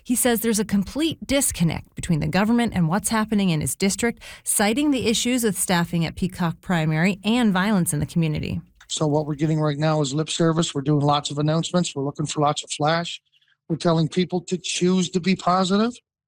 He says there's a complete disconnect between the government and what's happening in his district, citing the issues with staffing at Peacock Primary and violence in the community. So what we're getting right now is lip service. We're doing lots of announcements. We're looking for lots of flash. We're telling people to choose to be positive.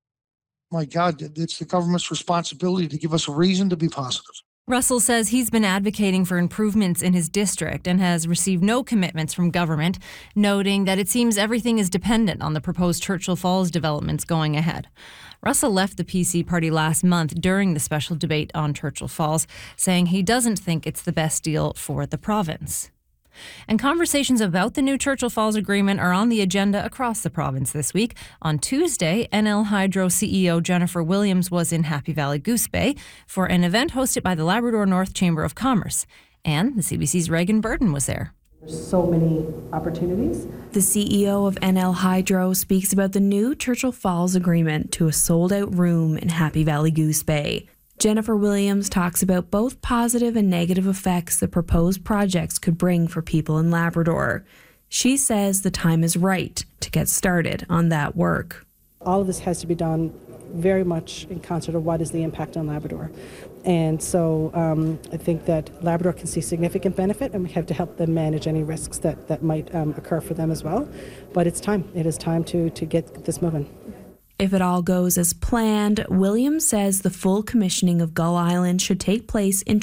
My God, it's the government's responsibility to give us a reason to be positive. Russell says he's been advocating for improvements in his district and has received no commitments from government, noting that it seems everything is dependent on the proposed Churchill Falls developments going ahead. Russell left the PC party last month during the special debate on Churchill Falls, saying he doesn't think it's the best deal for the province. And conversations about the new Churchill Falls agreement are on the agenda across the province this week. On Tuesday, NL Hydro CEO Jennifer Williams was in Happy Valley Goose Bay for an event hosted by the Labrador North Chamber of Commerce. And the CBC's Reagan Burden was there. There's so many opportunities. The CEO of NL Hydro speaks about the new Churchill Falls agreement to a sold-out room in Happy Valley Goose Bay. Jennifer Williams talks about both positive and negative effects the proposed projects could bring for people in Labrador. She says the time is right to get started on that work. All of this has to be done very much in concert of what is the impact on Labrador. And so I think that Labrador can see significant benefit, and we have to help them manage any risks that might occur for them as well. But it's time. It is time to get this moving. If it all goes as planned, Williams says the full commissioning of Gull Island should take place in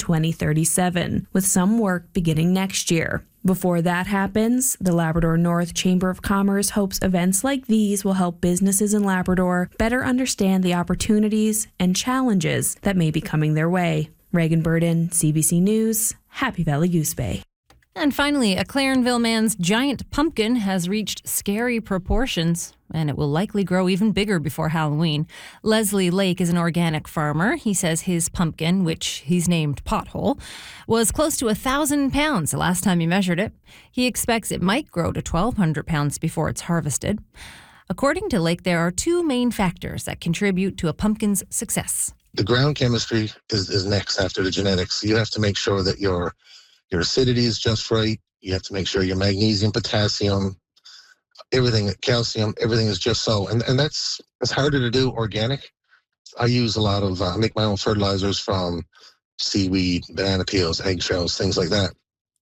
2037, with some work beginning next year. Before that happens, the Labrador North Chamber of Commerce hopes events like these will help businesses in Labrador better understand the opportunities and challenges that may be coming their way. Reagan Burden, CBC News, Happy Valley Goose Bay. And finally, a Clarenville man's giant pumpkin has reached scary proportions, and it will likely grow even bigger before Halloween. Leslie Lake is an organic farmer. He says his pumpkin, which he's named Pothole, was close to 1,000 pounds the last time he measured it. He expects it might grow to 1,200 pounds before it's harvested. According to Lake, there are two main factors that contribute to a pumpkin's success. The ground chemistry is next after the genetics. You have to make sure that your acidity is just right. You have to make sure your magnesium, potassium, everything, calcium, everything is just so. And that's harder to do organic. I use a lot of, make my own fertilizers from seaweed, banana peels, eggshells, things like that.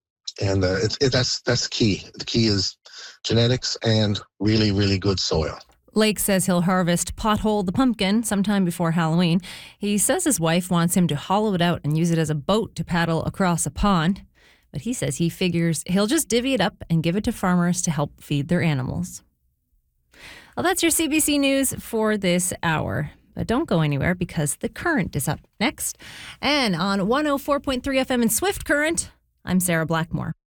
And that's key. The key is genetics and really, really good soil. Lake says he'll harvest Pothole the pumpkin sometime before Halloween. He says his wife wants him to hollow it out and use it as a boat to paddle across a pond. But he says he figures he'll just divvy it up and give it to farmers to help feed their animals. Well, that's your CBC News for this hour. But don't go anywhere because The Current is up next. And on 104.3 FM in Swift Current, I'm Sarah Blackmore.